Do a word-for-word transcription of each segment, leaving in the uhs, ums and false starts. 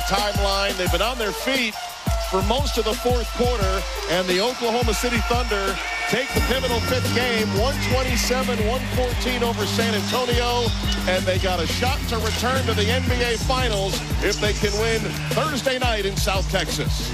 timeline. They've been on their feet for most of the fourth quarter, and the Oklahoma City Thunder take the pivotal fifth game, one twenty-seven one fourteen over San Antonio, and they got a shot to return to the N B A Finals if they can win Thursday night in South Texas.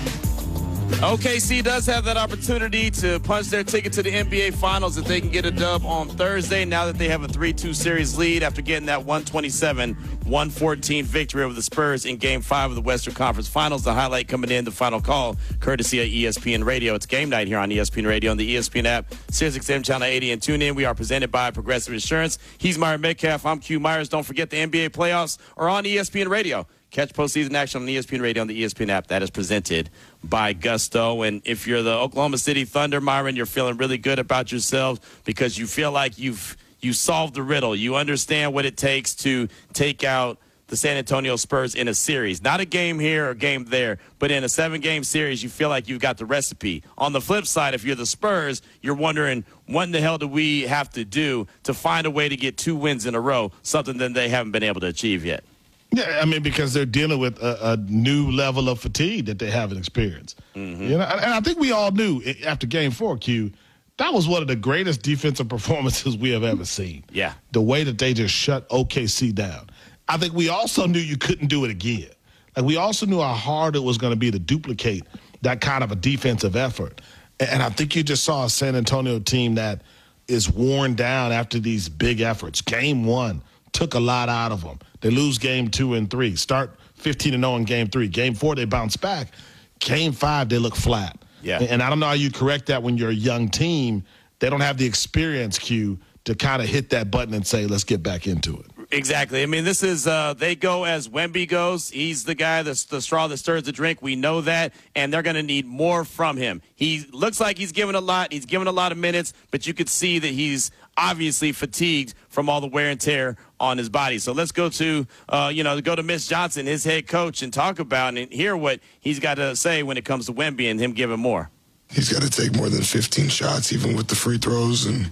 O K C does have that opportunity to punch their ticket to the N B A Finals if they can get a dub on Thursday, now that they have a three two series lead after getting that one twenty-seven one fourteen victory over the Spurs in Game five of the Western Conference Finals. The highlight coming in, the final call, courtesy of E S P N Radio. It's game night here on E S P N Radio on the E S P N app, SiriusXM Channel eighty, and tune in. We are presented by Progressive Insurance. He's Myron Metcalf. I'm Q Myers. Don't forget the N B A playoffs are on E S P N Radio. Catch postseason action on E S P N Radio on the E S P N app. That is presented by Gusto. And if you're the Oklahoma City Thunder, Myron, you're feeling really good about yourselves because you feel like you've you solved the riddle. You understand what it takes to take out the San Antonio Spurs in a series. Not a game here or a game there, but in a seven-game series, you feel like you've got the recipe. On the flip side, if you're the Spurs, you're wondering, what in the hell do we have to do to find a way to get two wins in a row, something that they haven't been able to achieve yet? Yeah, I mean, because they're dealing with a, a new level of fatigue that they haven't experienced. Mm-hmm. You know, and, and I think we all knew after Game Four, Q, that was one of the greatest defensive performances we have ever seen. Yeah, the way that they just shut O K C down. I think we also knew you couldn't do it again. Like we also knew how hard it was going to be to duplicate that kind of a defensive effort. And, and I think you just saw a San Antonio team that is worn down after these big efforts. Game one took a lot out of them. They lose game two and three. Start fifteen and oh in game three. Game four, they bounce back. Game five, they look flat. Yeah. And, and I don't know how you correct that when you're a young team. They don't have the experience, Q, to kind of hit that button and say, let's get back into it. Exactly. I mean, this is, uh, they go as Wemby goes. He's the guy that's the straw that stirs the drink. We know that, and they're going to need more from him. He looks like he's given a lot. He's given a lot of minutes, but you could see that he's obviously fatigued from all the wear and tear on his body. So let's go to, uh, you know, go to Mitch Johnson, his head coach, and talk about and hear what he's got to say when it comes to Wemby and him giving more. He's got to take more than fifteen shots, even with the free throws, and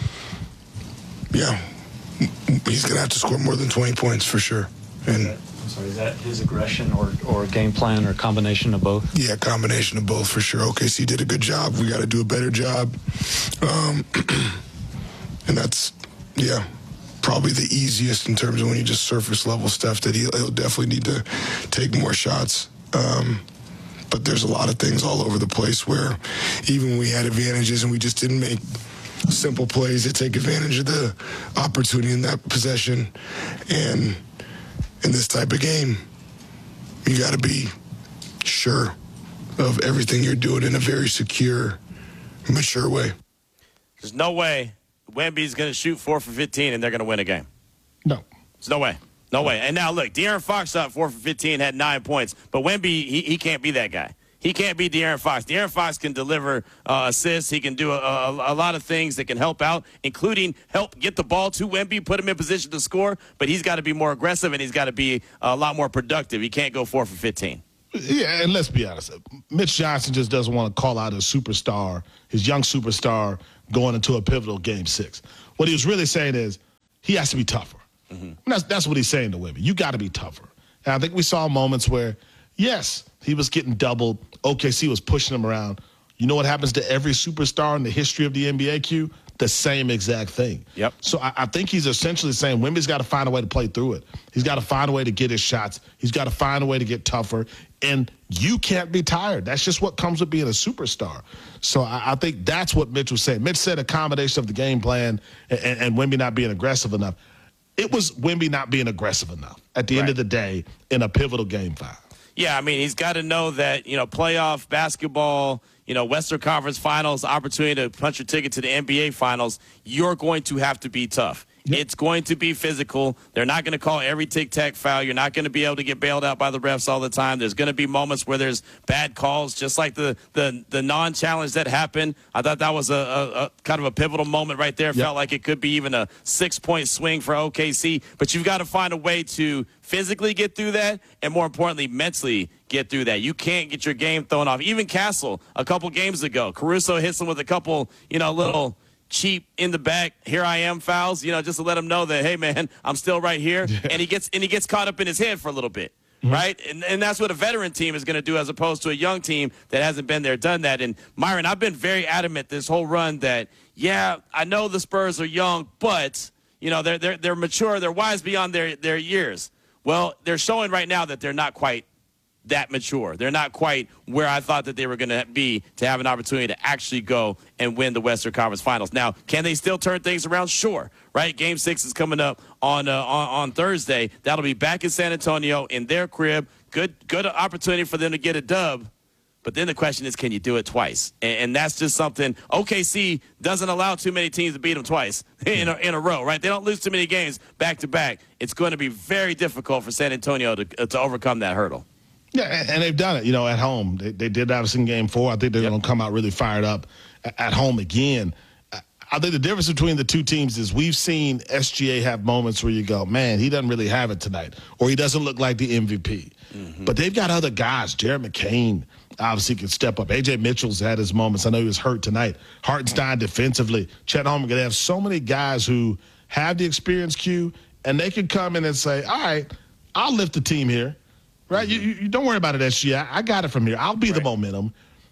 yeah. He's going to have to score more than twenty points for sure. And I'm sorry, is that his aggression or, or game plan or combination of both? Yeah, combination of both for sure. O K C did a good job. We got to do a better job. Um, and that's, yeah, probably the easiest in terms of when you just surface level stuff that he'll, he'll definitely need to take more shots. Um, but there's a lot of things all over the place where even when we had advantages and we just didn't make simple plays that take advantage of the opportunity in that possession. And in this type of game, you got to be sure of everything you're doing in a very secure, mature way. There's no way Wemby's going to shoot four for fifteen and they're going to win a game. No. There's no way. No way. And now, look, De'Aaron Fox shot four for fifteen, had nine points, but Wemby, he, he can't be that guy. He can't be De'Aaron Fox. De'Aaron Fox can deliver uh, assists. He can do a, a, a lot of things that can help out, including help get the ball to Wemby, put him in position to score. But he's got to be more aggressive, and he's got to be a lot more productive. He can't go four for fifteen. Yeah, and let's be honest. Mitch Johnson just doesn't want to call out his superstar, his young superstar, going into a pivotal game six. What he was really saying is he has to be tougher. Mm-hmm. That's, that's what he's saying to Wemby. You got to be tougher. And I think we saw moments where, yes, he was getting doubled. O K C was pushing him around. You know what happens to every superstar in the history of the N B A, Q? The same exact thing. Yep. So I, I think he's essentially saying Wemby's got to find a way to play through it. He's got to find a way to get his shots. He's got to find a way to get tougher. And you can't be tired. That's just what comes with being a superstar. So I, I think that's what Mitch was saying. Mitch said a combination of the game plan and, and, and Wemby not being aggressive enough. It was Wemby not being aggressive enough at the right. end of the day in a pivotal game five. Yeah, I mean, he's got to know that, you know, playoff basketball, you know, Western Conference Finals, opportunity to punch your ticket to the N B A Finals, you're going to have to be tough. Yep. It's going to be physical. They're not going to call every tic-tac foul. You're not going to be able to get bailed out by the refs all the time. There's going to be moments where there's bad calls, just like the the, the non-challenge that happened. I thought that was a, a, a kind of a pivotal moment right there. It yep. felt like it could be even a six-point swing for O K C. But you've got to find a way to physically get through that and, more importantly, mentally get through that. You can't get your game thrown off. Even Castle, a couple games ago, Caruso hits him with a couple, you know, little – cheap in the back, here I am fouls, you know, just to let him know that, hey, man, I'm still right here. Yeah. And he gets and he gets caught up in his head for a little bit. Mm-hmm. Right? And, and that's what a veteran team is going to do as opposed to a young team that hasn't been there, done that. And, Myron, I've been very adamant this whole run that, yeah, I know the Spurs are young, but, you know, they're, they're, they're mature. They're wise beyond their, their years. Well, they're showing right now that they're not quite that mature. They're not quite where I thought that they were going to be to have an opportunity to actually go and win the Western Conference Finals. Now, can they still turn things around? Sure. Right? Game six is coming up on uh, on, on Thursday. That'll be back in San Antonio in their crib. Good good opportunity for them to get a dub. But then the question is, can you do it twice? And, and that's just something O K C doesn't allow too many teams to beat them twice in a, in a row, right? They don't lose too many games back to back. It's going to be very difficult for San Antonio to, to overcome that hurdle. Yeah, and they've done it, you know, at home. They, they did that in game four. I think they're yep. going to come out really fired up at home again. I think the difference between the two teams is we've seen S G A have moments where you go, man, he doesn't really have it tonight, or he doesn't look like the M V P. Mm-hmm. But they've got other guys. Jared McCain obviously can step up. A J Mitchell's had his moments. I know he was hurt tonight. Hartenstein defensively. Chet Holmgren. They have so many guys who have the experience, Q, and they can come in and say, all right, I'll lift the team here. Right? Mm-hmm. You, you don't worry about it, S G A. I got it from here. I'll be right. the momentum.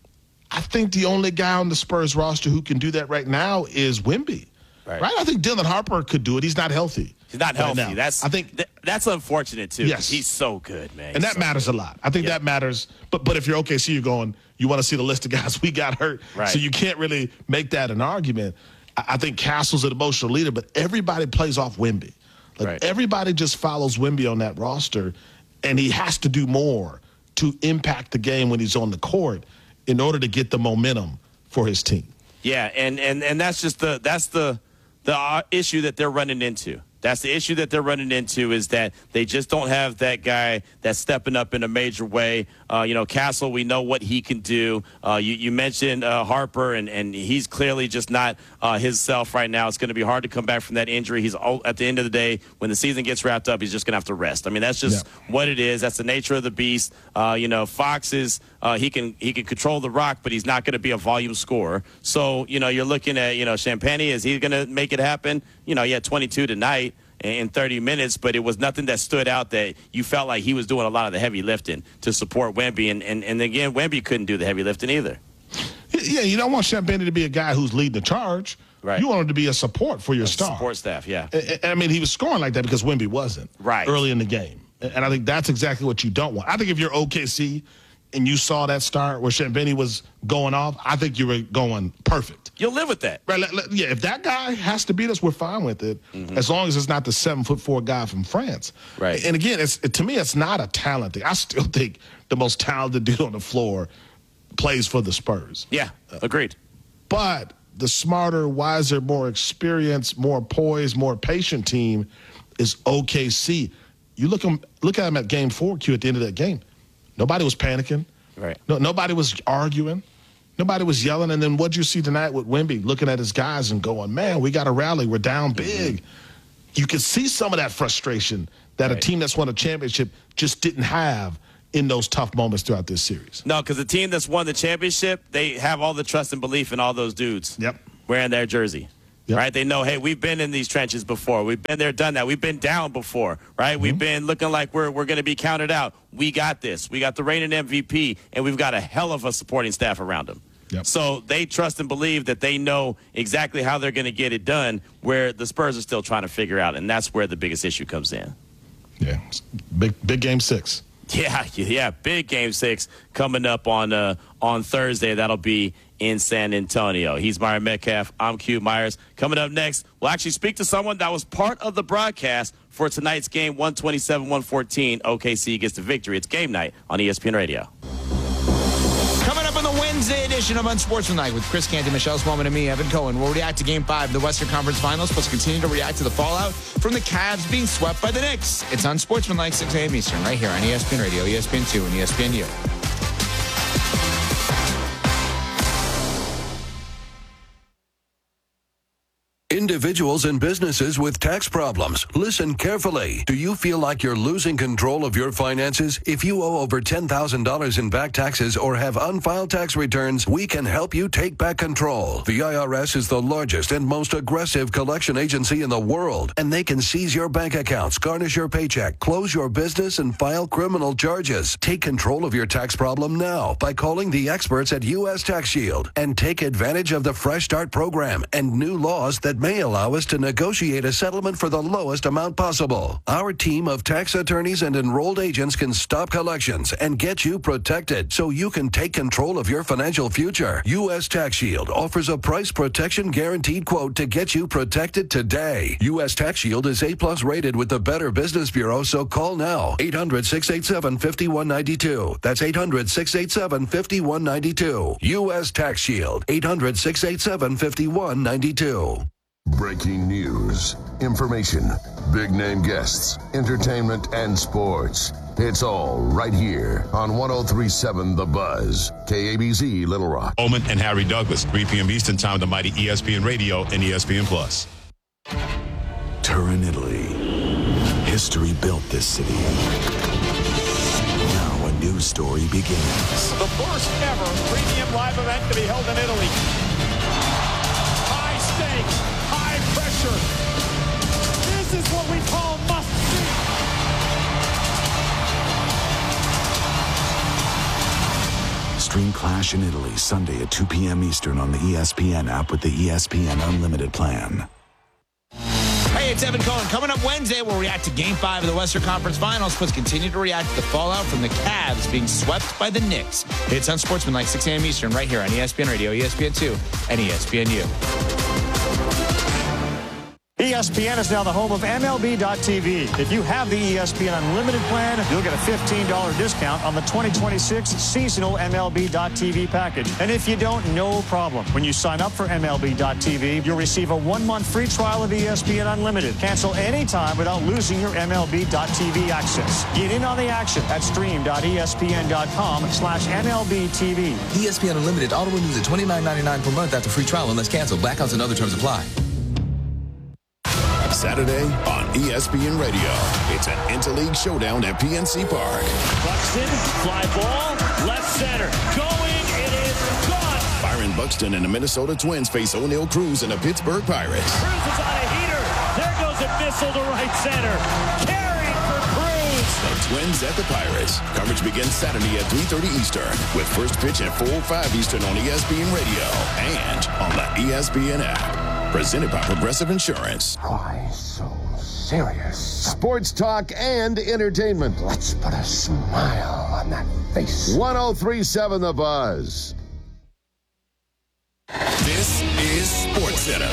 I think the only guy on the Spurs roster who can do that right now is Wemby. Right. right? I think Dylan Harper could do it. He's not healthy. He's not healthy. Right that's I think th- that's unfortunate too. Yes. He's so good, man. And He's that so matters good. a lot. I think yeah. that matters. But but if you're O K C, you're going, you want to see the list of guys we got hurt. Right. So you can't really make that an argument. I, I think Castle's an emotional leader, but everybody plays off Wemby. Like right. everybody just follows Wemby on that roster, and he has to do more to impact the game when he's on the court in order to get the momentum for his team. Yeah, and, and, and that's just the that's the the uh, issue that they're running into. That's the issue that they're running into is that they just don't have that guy that's stepping up in a major way. Uh, you know, Castle, we know what he can do. Uh, you, you mentioned uh, Harper, and, and he's clearly just not uh, his self right now. It's going to be hard to come back from that injury. He's at the end of the day, when the season gets wrapped up, he's just going to have to rest. I mean, that's just yeah. what it is. That's the nature of the beast. Uh, you know, Fox is uh, he can he can control the rock, but he's not going to be a volume scorer. So, you know, you're looking at, you know, Champagne, is he going to make it happen? You know, he had twenty-two tonight in thirty minutes, but it was nothing that stood out that you felt like he was doing a lot of the heavy lifting to support Wemby. And, and, and again, Wemby couldn't do the heavy lifting either. Yeah, you don't want Champagne to be a guy who's leading the charge. Right. You want him to be a support for your star. Support staff, yeah. I, I mean, he was scoring like that because Wemby wasn't right. early in the game. And I think that's exactly what you don't want. I think if you're O K C and you saw that start where Champagne was going off, I think you were going perfect. You'll live with that. Right? Yeah, if that guy has to beat us, we're fine with it, mm-hmm. as long as it's not the seven-foot-four guy from France. Right. And again, it's to me, it's not a talent thing. I still think the most talented dude on the floor plays for the Spurs. Yeah, agreed. But the smarter, wiser, more experienced, more poised, more patient team is O K C. You look, them, look at them at game four, Q, at the end of that game. Nobody was panicking. Right. No, nobody was arguing. Nobody was yelling. And then what'd you see tonight with Wemby looking at his guys and going, man, we got to rally. We're down big. Mm-hmm. You could see some of that frustration that right. a team that's won a championship just didn't have in those tough moments throughout this series. No, because the team that's won the championship, they have all the trust and belief in all those dudes yep. wearing their jersey. Yep. Right? They know, hey, we've been in these trenches before. We've been there, done that. We've been down before, right? Mm-hmm. We've been looking like we're we're going to be counted out. We got this. We got the reigning M V P, and we've got a hell of a supporting staff around them. Yep. So they trust and believe that they know exactly how they're going to get it done, where the Spurs are still trying to figure out, and that's where the biggest issue comes in. Yeah, big big game six. Yeah, yeah, big game six coming up on uh, on Thursday. That'll be in San Antonio. He's Myron Metcalf. I'm Q Myers. Coming up next, we'll actually speak to someone that was part of the broadcast for tonight's game, one twenty-seven one fourteen. O K C gets the victory. It's game night on E S P N Radio. Coming up on the Wednesday edition of Unsportsmanlike with Chris Canty, Michelle Smallman, and me, Evan Cohen. We'll react to Game five of the Western Conference Finals, plus continue to react to the fallout from the Cavs being swept by the Knicks. It's Unsportsmanlike, six a.m. Eastern, right here on E S P N Radio, E S P N two, and E S P N U. Individuals and businesses with tax problems, listen carefully. Do you feel like you're losing control of your finances? If you owe over ten thousand dollars in back taxes or have unfiled tax returns, we can help you take back control. The I R S is the largest and most aggressive collection agency in the world, and they can seize your bank accounts, garnish your paycheck, close your business, and file criminal charges. Take control of your tax problem now by calling the experts at U S Tax Shield and take advantage of the Fresh Start program and new laws that may allow us to negotiate a settlement for the lowest amount possible. Our team of tax attorneys and enrolled agents can stop collections and get you protected so you can take control of your financial future. U S Tax Shield offers a price protection guaranteed quote to get you protected today. U S Tax Shield is A plus rated with the Better Business Bureau, so call now. eight hundred, six eight seven, five one nine two. That's eight hundred, six eight seven, five one nine two. U S Tax Shield. eight hundred, six eight seven, five one nine two. Breaking news, information, big name guests, entertainment, and sports. It's all right here on one oh three point seven The Buzz, K A B Z Little Rock. Omen and Harry Douglas, three p.m. Eastern Time, the mighty E S P N Radio and E S P N Plus. Turin, Italy. History built this city. Now a new story begins. The first ever premium live event to be held in Italy. High stakes, high pressure. This is what we call must see. Stream Clash in Italy Sunday at two p.m. Eastern on the E S P N app with the E S P N Unlimited plan. Hey, it's Evan Cohen. Coming up Wednesday, we'll react to Game five of the Western Conference Finals, plus continue to react to the fallout from the Cavs being swept by the Knicks. It's Unsportsmanlike, six a.m. Eastern, right here on E S P N Radio, E S P N two, and E S P N U. E S P N is now the home of M L B dot T V. If you have the E S P N Unlimited plan, you'll get a fifteen dollars discount on the twenty twenty-six seasonal M L B dot T V package. And if you don't, no problem. When you sign up for M L B dot T V, you'll receive a one-month free trial of E S P N Unlimited. Cancel anytime without losing your M L B dot T V access. Get in on the action at stream dot E S P N dot com slash M L B T V. E S P N Unlimited auto renews at twenty-nine ninety-nine per month after free trial unless canceled. Blackouts and other terms apply. Saturday on E S P N Radio. It's an interleague showdown at P N C Park. Buxton, fly ball, left center. Going, it is gone. Byron Buxton and the Minnesota Twins face O'Neal Cruz and the Pittsburgh Pirates. Cruz is on a heater. There goes a missile to right center. Carried for Cruz. The Twins at the Pirates. Coverage begins Saturday at three thirty Eastern with first pitch at four oh five Eastern on E S P N Radio and on the E S P N app. Presented by Progressive Insurance. Why so serious? Sports talk and entertainment. Let's put a smile on that face. one oh three point seven The Buzz. This is Sports Center.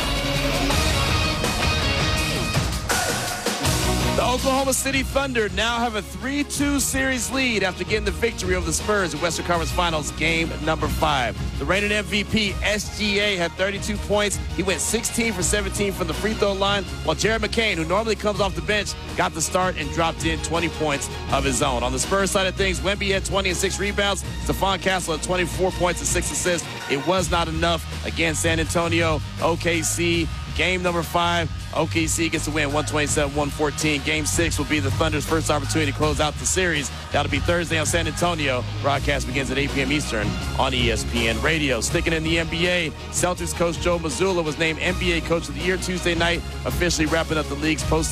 The Oklahoma City Thunder now have a three two series lead after getting the victory over the Spurs in Western Conference Finals game number five. The reigning M V P, S G A, had thirty-two points. He went sixteen for seventeen from the free throw line, while Jared McCain, who normally comes off the bench, got the start and dropped in twenty points of his own. On the Spurs side of things, Wemby had twenty and six rebounds. Stephon Castle had twenty-four points and six assists. It was not enough against San Antonio. O K C, game number five. O K C gets a win, one twenty-seven one fourteen. Game six will be the Thunder's first opportunity to close out the series. That'll be Thursday on San Antonio. Broadcast begins at eight p.m. Eastern on E S P N Radio. Sticking in the N B A, Celtics coach Joe Mazzulla was named N B A Coach of the Year Tuesday night, officially wrapping up the league's post